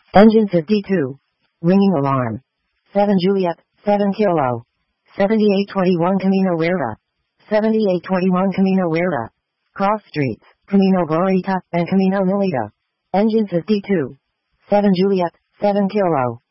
Engine 52. Ringing alarm. 7 Juliet, 7 Kilo. 7821 Camino Huerta. 7821 Camino Huerta. Cross streets, Camino Gorita, and Camino Nolita. Engine 52. 7 Juliet, 7 Kilo.